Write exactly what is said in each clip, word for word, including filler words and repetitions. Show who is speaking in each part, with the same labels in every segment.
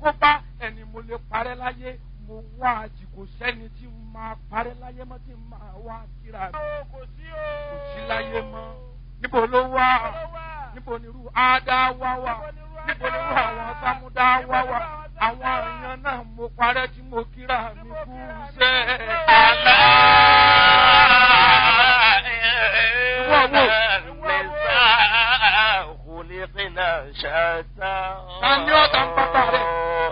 Speaker 1: kó bá ẹni mo lè parẹ́ láyé mo wá àjì kò sẹ́ni tí máa parẹ́ láyé mọ́ tí máa wá kíra mi.
Speaker 2: kò sí o.
Speaker 1: kò sí láyé mọ́. níbo ló wà? níbo ni irú ádá wá wà? níbo ni irú àwọn sámúdá wá wà? àwọn èèyàn náà mo parẹ́ tí mo kíra mi kú sẹ́.
Speaker 3: àlá
Speaker 1: Tani ọ̀tá ń bàbá rẹ̀?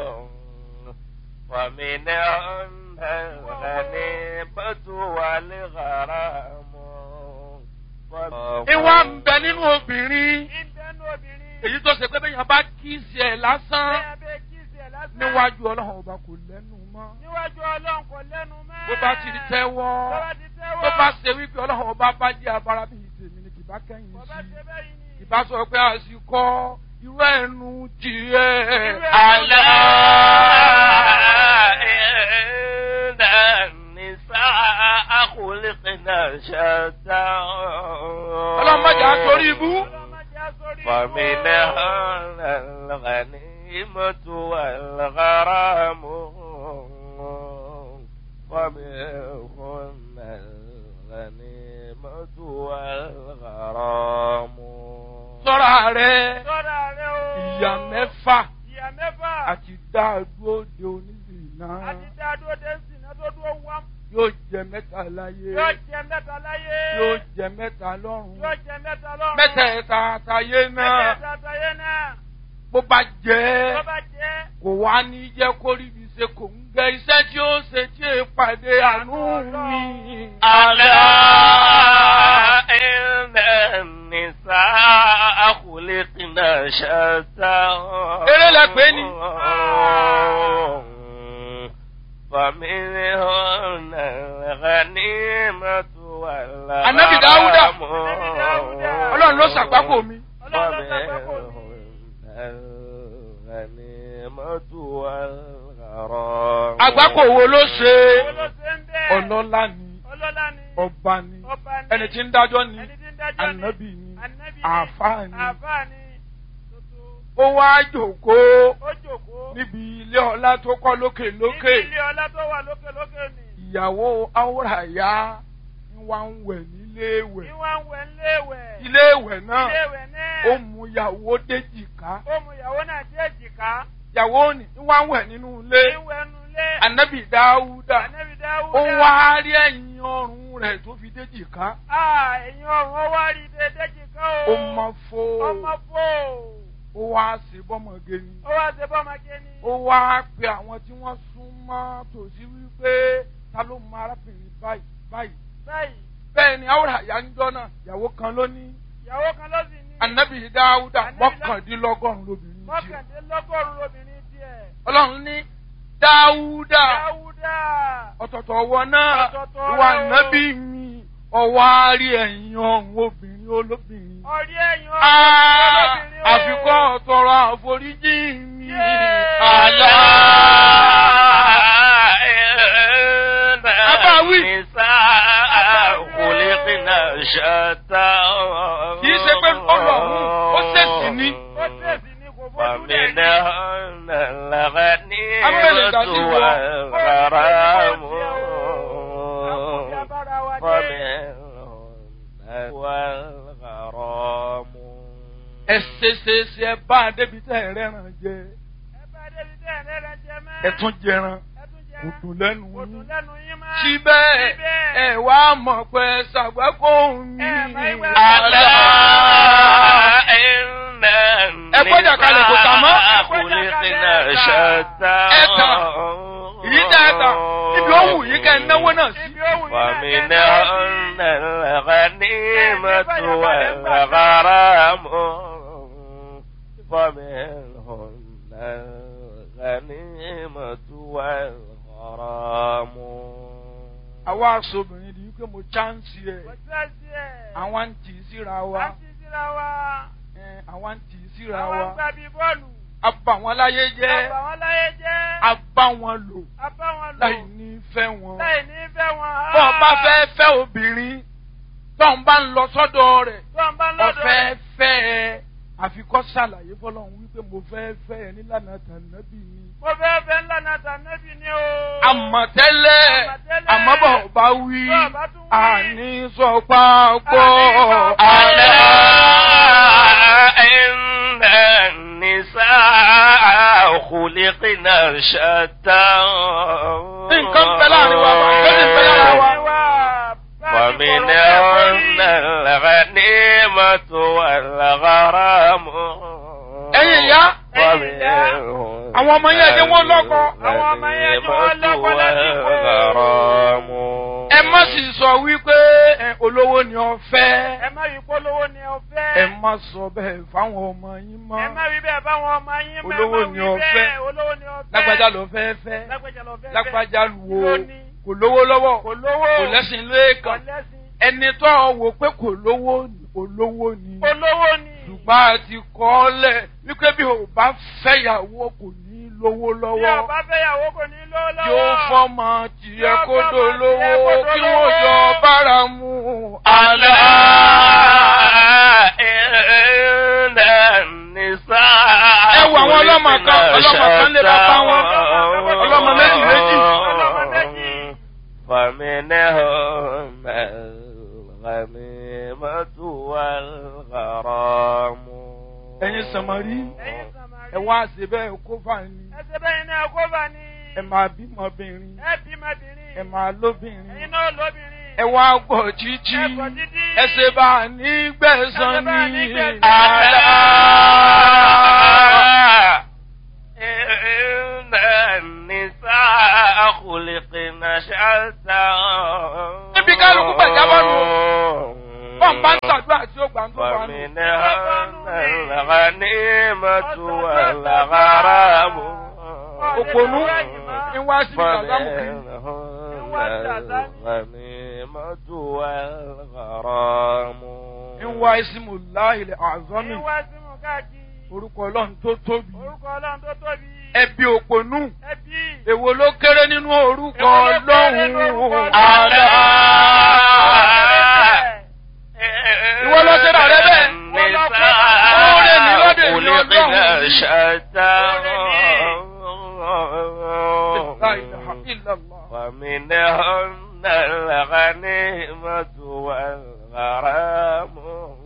Speaker 3: ومنهم الغنيمة والغرام.
Speaker 1: Ìwà ń bẹ nínú obìnrin. Èyí tó ṣe pé bẹ́yàn bá kíìsì ẹ̀ lásán. Níwájú Ọlọ́run ọba kò lẹ́nu mọ́.
Speaker 2: Níwájú Ọlọ́run kò lẹ́nu mọ́.
Speaker 1: Bó bá ti tẹ́wọ́. Tó bá ṣe wípé Ọlọ́run ọba bá jẹ́ abara bíi tèmi ni kì bá kẹ́yìn sí. Kì bá sọ pé àsìkò irú ẹnu tiẹ̀.
Speaker 3: Àlá inna nisaa khuliqna shatta.
Speaker 1: Ọlọ́mọdé àtòrí ibú.
Speaker 3: فمنهم الغنيمة والغرام ومنهم الغنيمة والغرام.
Speaker 1: Sọ́ra rẹ̀.
Speaker 2: Sọ́ra rẹ̀ o.
Speaker 1: Ìyá mẹ́fà.
Speaker 2: Ìyá mẹ́fà.
Speaker 1: Àti dáadúró de oníṣìná.
Speaker 2: Àti dáadúró de oníṣìná tó dúró wá.
Speaker 1: Yóò jẹ mẹ́ta láyé.
Speaker 2: Yóò jẹ mẹ́ta láyé.
Speaker 1: Yóò jẹ mẹ́ta lọ́run.
Speaker 2: Yóò jẹ mẹ́ta lọ́run.
Speaker 1: Mẹ́tẹ̀ẹ̀ta àtayé náà.
Speaker 2: Mẹ́tẹ̀ẹ̀ta àtayé náà.
Speaker 1: Bó bá jẹ́.
Speaker 2: Bó bá jẹ́.
Speaker 1: Kò wá ní jẹ́ kó rí ibi ṣe kò ń gẹ iṣẹ́ tí ó ṣe tí è pàdé àánú mi.
Speaker 3: Àlá inna nisaa khuliqna shatta.
Speaker 1: Eré lẹ pé ni.
Speaker 3: فمنهن الغنيمة والغرام.
Speaker 1: Ànábì Dáúdà. Ọlọ́run ló ṣàgbákò mi.
Speaker 2: Ọlọ́run ló ṣàgbákò mi.
Speaker 3: الغنيمة والغرام.
Speaker 1: Àgbákò wo ló ṣe?
Speaker 2: Wo ló ṣe ń bẹ́ẹ̀?
Speaker 1: Ọlọ́lá ni.
Speaker 2: Ọlọ́lá ni.
Speaker 1: Ọba ni.
Speaker 2: Ọba ni.
Speaker 1: Ẹni tí ń dájọ́ ni.
Speaker 2: Ẹni tí ń dájọ́ ni.
Speaker 1: Ànábì ni.
Speaker 2: Ànábì ni.
Speaker 1: Àáfàá ni.
Speaker 2: Àáfàá ni.
Speaker 1: Ó wá jókòó.
Speaker 2: Ó jókòó.
Speaker 1: Níbi ilé ọlá tó kọ́ lókè lókè.
Speaker 2: Níbi ilé ọlá tó wà lókè lókè ni.
Speaker 1: Ìyàwó Áwòràyá ń wá ń wẹ̀ nílé ìwẹ̀.
Speaker 2: Ní wá ń wẹ̀ nílé ìwẹ̀.
Speaker 1: Ilé ìwẹ̀ náà.
Speaker 2: Ilé ìwẹ̀ náà.
Speaker 1: Ó mú ìyàwó déjìká.
Speaker 2: Ó mú ìyàwó náà dé èjìká.
Speaker 1: Ìyàwó ni ń wá ń wẹ̀ nínú ilé.
Speaker 2: Ní wẹ̀ nínú ilé.
Speaker 1: Ànábì Dáúdà.
Speaker 2: Ànábì Dáúdà.
Speaker 1: Ó wá rí ẹ̀yìn ọrùn rẹ̀ tó fi déjìká.
Speaker 2: Ah, ẹ̀yìn ọrùn ó wá rí dé déjìká o.
Speaker 1: Ó mọ fó.
Speaker 2: Ó mọ fó.
Speaker 1: Ó wá ṣe bọ́mọge ni.
Speaker 2: Ó wá ṣe bọ́mọge ni.
Speaker 1: Ó wá pe àwọn tí wọ́n súnmọ́ tòsí wípé ta ló mọ arábìnrin báyìí báyìí.
Speaker 2: Báyìí.
Speaker 1: Bẹ́ẹ̀ ni Áwòràyá ń jọ́ náà ìyàwó kan ló ní.
Speaker 2: Ìyàwó kan ló sì ní.
Speaker 1: Ànábì Dáúdà mọ́kàndínlọ́gọ́rùn-ún lóbìnrin tiẹ̀.
Speaker 2: Mọ́kàndínlọ́gọ́rùn-ún lóbìnrin tiẹ̀.
Speaker 1: Ọlọ́run ní Dáúdà.
Speaker 2: Dáúdà.
Speaker 1: Ọ̀tọ̀ọ̀tọ̀ ọwọ́ náà wà nábì mi ọwọ́ àárí ẹ̀yìn ọ̀hún obìnrin olóbìnrin.
Speaker 2: Ọ̀rí ẹ̀yìn ọ̀hún olóbìnrin o.
Speaker 1: Àfikọ́ tọrọ àforíjì mi.
Speaker 3: Àlá
Speaker 1: Abáwí.
Speaker 3: nisaa khuliqna shatta.
Speaker 1: Kì í ṣe pé Ọlọ́run ó ṣèṣì ní.
Speaker 2: Ó ṣèṣì ní kò fojú rẹ̀ ní.
Speaker 3: فمنهن الغنيمة والغرام. ومنهن والغرام.
Speaker 1: Ẹ ṣe ṣe ṣe ẹ bá a débi tẹ́ ẹ rẹ́ràn jẹ.
Speaker 2: Ẹ bá débi tẹ́ ẹ rẹ́ràn jẹ mọ́.
Speaker 1: Ẹ tún jẹran.
Speaker 2: Kò
Speaker 1: dùn lẹ́nu
Speaker 2: Kò dùn
Speaker 1: yín.
Speaker 2: lẹ́nu yín mọ́.
Speaker 1: Síbẹ̀ ẹ wá mọ̀ pé ṣàgbákò mi.
Speaker 3: Àlá iná
Speaker 1: ẹ gbọ́dọ̀ kalẹ̀ kò tà mọ́.
Speaker 3: khuliqna shatta.
Speaker 1: Ẹ tà èyí tẹ́ ẹ tà ibi ó wù yín kẹ́ ẹ náwó náà sí.
Speaker 3: ومنهن الغنيمة والغرام. ومنهن الغنيمة والغرام.
Speaker 1: Àwa aṣọ́bìnrin di wípé mo chánsì ẹ̀. Àwọn ń tì í síra wa. Àwọn ń tì í síra wa.
Speaker 2: Àwọn gbà bí bọ́ọ̀lù.
Speaker 1: A bà wọ́n láyé jẹ́.
Speaker 2: A bà wọ́n láyé jẹ́.
Speaker 1: A bá wọn lò.
Speaker 2: A bá wọn lò.
Speaker 1: Láì ní fẹ́ wọn.
Speaker 2: Láì ní fẹ́ wọn.
Speaker 1: Bọ́ ọ bá fẹ́ fẹ́ obìnrin tó ń bá ń lọ sọ́dọ̀ rẹ̀.
Speaker 2: Tó ń bá ń lọ́dọ̀ rẹ̀.
Speaker 1: Ọ̀fẹ́ fẹ́ ẹ. Àfikọ́ ṣàlàyé fọlọ́run wípé mo fẹ́ fẹ́ ẹ nílànà tànàbí mi.
Speaker 2: Mo fẹ́ fẹ́ ńlá náà tànẹ́bì ni o.
Speaker 1: Àmọ̀tẹ́lẹ̀ àmọ́bọ̀ bá wí. Àní sọ pápọ̀.
Speaker 3: ألا إن النساء خلقنا شتى
Speaker 1: Nǹkan bẹ láàrin wa wà, lónìí bẹ lára wa.
Speaker 3: ومنهن الغنيمة والغرام.
Speaker 1: Ẹ̀yin ìyá, àwọn ọmọ yẹn jẹ́ wọ́n lọ́kọ.
Speaker 2: Àwọn ọmọ yẹn jẹ́ wọ́n lọ́kọ lásìkò.
Speaker 3: والغرام.
Speaker 1: Ẹ má sì sọ wípé ẹ, olówó ni ọ fẹ́.
Speaker 2: Ẹ má rí polówó ni ọ fẹ́.
Speaker 1: Ẹ má sọ bẹ́ẹ̀ fáwọn ọmọ yín mọ́.
Speaker 2: Ẹ má rí bẹ́ẹ̀ báwọn ọmọ yín mọ́.
Speaker 1: Olówó ni ọ fẹ́.
Speaker 2: Olówó ni ọ fẹ́.
Speaker 1: Lágbájá ló fẹ́ fẹ́.
Speaker 2: Lágbájá ló fẹ́ fẹ́.
Speaker 1: Lágbájá wo
Speaker 2: Lóní.
Speaker 1: kò lówó lọ́wọ́.
Speaker 2: Kò lówó.
Speaker 1: Kò lẹ́sìn lẹ́ẹ̀kan.
Speaker 2: Kò lẹ́sìn.
Speaker 1: Ẹni tó wò pé kò lówó olówó ni.
Speaker 2: Olówó ni.
Speaker 1: Ṣùgbọ́n a ti kọ́ ọ lẹ̀ wípé bí o bá fẹ́yàwó kò ní lówó
Speaker 2: Bí
Speaker 1: lọ́wọ́.
Speaker 2: ọba fẹ́yàwó kò ní lówó lọ́wọ́.
Speaker 1: Yóò fọ́mọ tiẹ̀
Speaker 2: Yóò
Speaker 1: kó
Speaker 2: fọ́mọ
Speaker 1: dolówó
Speaker 2: tiẹ̀ kó
Speaker 1: kí
Speaker 2: dolówó.
Speaker 1: wọ́n jọ bára mu.
Speaker 3: ألا إن النساء
Speaker 1: Ẹ wo àwọn ọlọ́mọ kan, ọlọ́mọ kan lé bàbá wọn. Ọlọ́mọ méjì méjì.
Speaker 2: Ọlọ́mọ méjì.
Speaker 3: فمنهم الغنيمة والغرام.
Speaker 1: Ẹ̀yin sàmárì,
Speaker 2: Ẹ̀yin Sàmárì.
Speaker 1: ẹ wá ṣe bẹ́ẹ̀ kó fà ní.
Speaker 2: Ẹsẹ̀ bẹ́yìn náà kó bá ní.
Speaker 1: Ẹ máa bímọbìnrin,
Speaker 2: Ẹ bímọbìnrin.
Speaker 1: ẹ máa lóbìnrin.
Speaker 2: Ẹ̀yin náà lóbìnrin.
Speaker 1: Ẹ wá gbọ́ títí,
Speaker 2: Ẹ gbọ́ títí.
Speaker 1: ẹ ṣe bá a ní gbẹ̀san
Speaker 2: Ẹ ṣe bá a ní
Speaker 1: ní.
Speaker 2: gbẹ̀san.
Speaker 3: ألا إن النساء خلقن شتى.
Speaker 1: Níbi kálukú gbàjábọ̀ nù. Bọ́n bá ń ṣàdúrà tí ó gbà ń tó wà nù.
Speaker 3: فمنهن الغنيمة والغرام.
Speaker 1: Òpònú ń wá sí ìgbàgbọ́mù kiri.
Speaker 3: فمنهن الغنيمة والغرام.
Speaker 1: Ń wá ìsìmù láìlẹ̀ àzọ́mì.
Speaker 2: Ìwà sí mú káàkiri.
Speaker 1: Orúkọ Ọlọ́run tó tóbi.
Speaker 2: Orúkọ Ọlọ́run tó tóbi.
Speaker 1: Ẹbí òpònú.
Speaker 2: Ẹbí.
Speaker 1: Èwo ló kéré nínú orúkọ
Speaker 2: Èwo ló kéré nínú orúkọ
Speaker 1: Ọlọ́run?
Speaker 2: Ọlọ́run?
Speaker 3: ألا
Speaker 1: Ìwọ ló ṣe rà rẹ bẹ́ẹ̀.
Speaker 3: النساء
Speaker 1: Oore ni lọ́dọ̀ èmi
Speaker 3: خلقن
Speaker 1: Ọlọ́run.
Speaker 3: شتى.
Speaker 1: La ilaha illallah.
Speaker 3: ومنهن الغنيمة والغرام.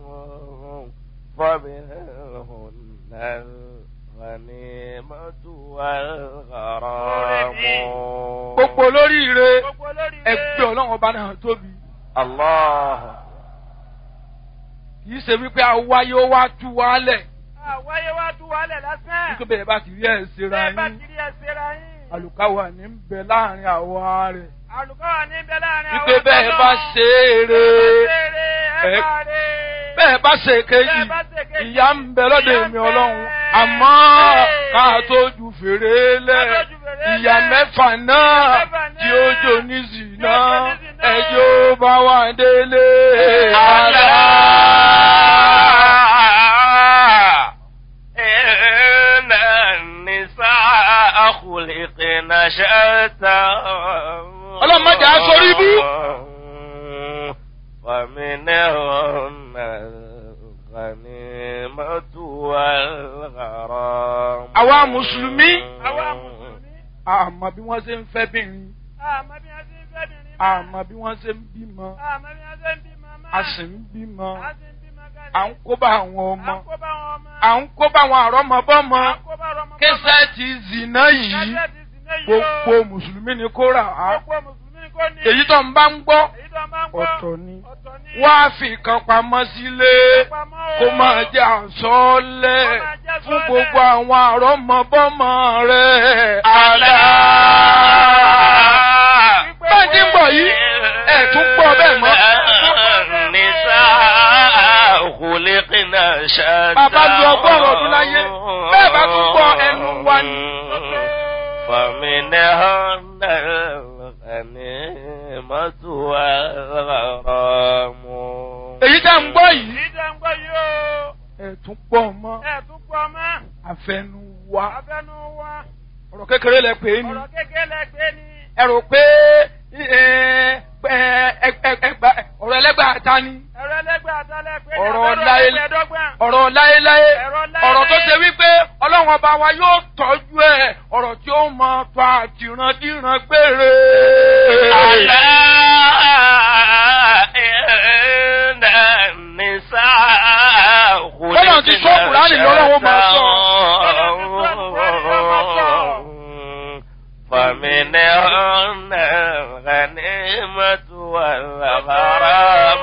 Speaker 3: ومنهن الغنيمة والغرام.
Speaker 1: Gbogbo olóríire
Speaker 2: Gbogbo olórí
Speaker 1: ẹgbẹ́ Ọlọ́run ọba náà tóbi.
Speaker 3: الله.
Speaker 1: Kì í ṣe wípé awáyé ó wá tú wálẹ̀.
Speaker 2: Àwáyé wá tú wálẹ̀ lásán.
Speaker 1: Nítorí bẹ́ẹ̀ bá ti rí ẹ̀ ṣera
Speaker 2: Bẹ́ẹ̀ bá
Speaker 1: yín.
Speaker 2: kiri ẹsẹ̀ ra yín.
Speaker 1: Àlùkáwà ní ń bẹ láàrin àwa rẹ̀.
Speaker 2: Àlùkọ́wà ní bẹ láàrin àwọn
Speaker 1: Wípé bẹ́ẹ̀ bá ṣe é re.
Speaker 2: Ẹ bá rè.
Speaker 1: Bẹ́ẹ̀ bá ṣe kejì,
Speaker 2: Bẹ́ẹ̀ bá ṣe kejì,
Speaker 1: ìyà ń bẹ lọ́dọ̀
Speaker 2: ìyà ń
Speaker 1: èmi
Speaker 2: bẹ.
Speaker 1: Ọlọ́run. Àmọ́ ká tó ju fèrè lẹ̀,
Speaker 2: Ká tó ju fèrè lẹ̀.
Speaker 1: ìyà mẹ́fà náà
Speaker 2: Ìyà mẹ́fà náà
Speaker 1: tí ó jò ní zìnà,
Speaker 2: tí ó jò ní zìnà.
Speaker 1: ẹjọ́ bá wà délé.
Speaker 3: ألا إن النساء خلقن شتى.
Speaker 1: Ọlọ́run má jẹ́ á sórí ibú.
Speaker 3: ومنهن الغنيمة والغرام.
Speaker 1: Àwa Mùsùlùmí,
Speaker 2: Àwa Mùsùlùmí.
Speaker 1: àmọ́ bí wọ́n ṣe ń fẹ́ bìnrin,
Speaker 2: Àmọ́ bí wọ́n ṣe ń fẹ́ bìnrin máa.
Speaker 1: àmọ́ bí wọ́n ṣe ń bímọ,
Speaker 2: Àmọ́ bí wọ́n ṣe ń bímọ máa.
Speaker 1: a sì ń bímọ,
Speaker 2: A sì ń bímọ kalẹ̀.
Speaker 1: à ń kó bá àwọn
Speaker 2: À
Speaker 1: ọmọ,
Speaker 2: ń kó bá wọn ọmọ.
Speaker 1: à ń kó bá àwọn àrọ́mọbọ́mọ.
Speaker 2: À ń kó bá ọmọ.
Speaker 1: Késẹ́ẹ̀tì zìnà yìí,
Speaker 2: Kásẹ̀tì sì ní yìí o.
Speaker 1: gbogbo Mùsùlùmí ni kó rà á.
Speaker 2: Gbogbo Mùsùlùmí ni kò ní.
Speaker 1: Èyí tó ń bá ń gbọ́,
Speaker 2: Èyí tó máa ń gbọ́.
Speaker 1: ọ̀tọ̀ ni.
Speaker 2: Ọ̀tọ̀ ni.
Speaker 1: Wá fi kan pamọ́ sílé,
Speaker 2: Pamọ́ o.
Speaker 1: kó máa jẹ́ àsọ́ọ́lẹ̀
Speaker 2: Kó máa jẹ́
Speaker 1: fún
Speaker 2: àsọ́ọ́lẹ̀.
Speaker 1: gbogbo àwọn àrọ́mọbọ́mọ rẹ̀.
Speaker 3: ألا
Speaker 1: Bẹ́ẹ̀ tí ń bọ̀ yìí, ẹ̀ tún gbọ́ bẹ́ẹ̀ mọ́.
Speaker 3: النساء خلقن شتى.
Speaker 1: Bàbá lu ọgọ́rùn-ún ọdún láyé, bẹ́ẹ̀ bá tún gbọ́ ẹnu wa ni.
Speaker 3: فمنهن الغنيمة والغرام.
Speaker 1: Èyí tẹ́ ń gbọ́ yìí,
Speaker 2: Èyí tó ń gbọ́ yìí o.
Speaker 1: ẹ̀ tún gbọ́ mọ́.
Speaker 2: Ẹ tún pọ̀ mọ́.
Speaker 1: Àfẹnu wa.
Speaker 2: Abẹ́nu wa.
Speaker 1: Ọ̀rọ̀ kékeré lẹ pè é ni.
Speaker 2: Ọ̀rọ̀ kékeré lẹ́gbẹ́ ni.
Speaker 1: Ẹ rò pé ẹ, ẹ, ẹ, ẹ, ẹgbà ọ̀rọ̀ ẹlẹ́gbàá ta ni.
Speaker 2: Ẹ̀rọ ẹlẹ́gbẹ́ àtàlẹ́ pé ní
Speaker 1: Ọ̀rọ̀
Speaker 2: abẹ́rẹ́
Speaker 1: láyé-
Speaker 2: ẹgbẹ̀ẹ́dọ́gbọ̀n.
Speaker 1: Ọ̀rọ̀ láéláé,
Speaker 2: Ọ̀rọ̀ láéláé.
Speaker 1: ọ̀rọ̀ tó ṣe wípé Ọlọ́run ọba wa yóò tọ́jú ẹ̀, ọ̀rọ̀ tí ó máa tọ́ àtìrandíran gbére.
Speaker 3: Àlá ẹ̀ẹ́dà nìsá òkúlé.
Speaker 1: Bọ́lá ti sọ Kùránì lọ́wọ́ máa sọ.
Speaker 3: فمنهن الغنيمة والغرام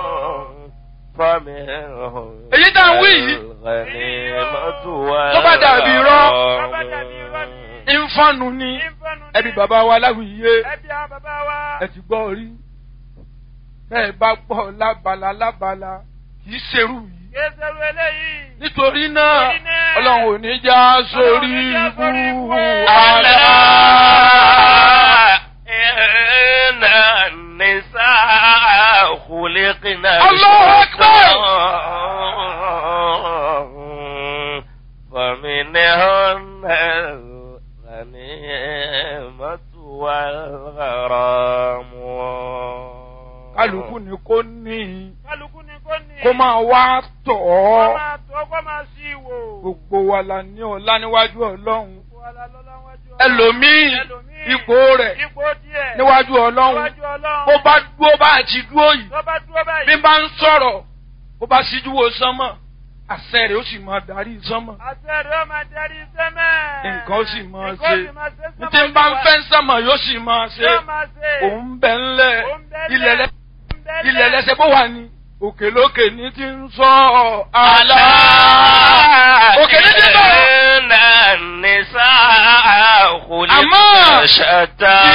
Speaker 3: فمنهن
Speaker 1: èyí tá a wí yìí
Speaker 3: الغنيمة
Speaker 1: tó bá dàbí irọ́
Speaker 3: والغرام
Speaker 1: ìfọ̀nù ni ẹbí bàbá wa láwùyé
Speaker 2: Ẹbí àwọn bàbá wa.
Speaker 1: ẹ ti gbọ́ rí bẹ́ẹ̀ bá gbọ́ lábala lábala kì í ṣerú yìí.
Speaker 2: Kéṣerú eléyìí.
Speaker 1: nítorí náà ọlọ́run ò ní já sórí ibú
Speaker 3: ألا
Speaker 1: àlá.
Speaker 3: إن النساء خلقنا
Speaker 1: الله أكبر.
Speaker 3: فمنهن الغنيمة والغرام
Speaker 1: kálukú ni kò ní
Speaker 2: Kálukú ni kò ní.
Speaker 1: kó máa wá tọ̀
Speaker 2: Kó
Speaker 1: ọ́.
Speaker 2: máa tọ́ kó máa sí ìwò.
Speaker 1: gbogbo wa la ní ọlá níwájú ọlọ́run.
Speaker 2: Gbogbo wa la lọ́lá wájú Ọlọ́run.
Speaker 1: ẹlòmíì
Speaker 2: Ẹlòmíì.
Speaker 1: ipò rẹ̀
Speaker 2: Ipò díẹ̀.
Speaker 1: níwájú ọlọ́run.
Speaker 2: Níwájú Ọlọ́run.
Speaker 1: bó bá dúró bá ti dúró yìí
Speaker 2: Tó bá dúró báyìí.
Speaker 1: bí bá ń sọ̀rọ̀ bó bá síjú wo sánmọ̀ àṣẹ rẹ̀ ó sì máa darí sánmọ̀.
Speaker 2: Àṣẹ rẹ̀ ó máa darí sẹ́mẹ̀.
Speaker 1: nǹkan ó sì máa
Speaker 2: Nǹkan ó
Speaker 1: ṣe
Speaker 2: sì máa ṣe
Speaker 1: ní tí ń bá ń fẹ́ sánmọ̀ yóò sì máa ṣe.
Speaker 2: Yóò máa ṣe.
Speaker 1: òun bẹ ńlẹ̀
Speaker 2: Òun bẹ
Speaker 1: ilẹ̀
Speaker 2: ńlẹ̀.
Speaker 1: lẹ- ilẹ̀ lẹ́sẹ̀ bó wà ní òkè lókè ní ti ń sọ àlá. òkè ní ti bẹ̀rẹ̀.
Speaker 3: إن النساء خلقنا
Speaker 1: أما
Speaker 3: شتى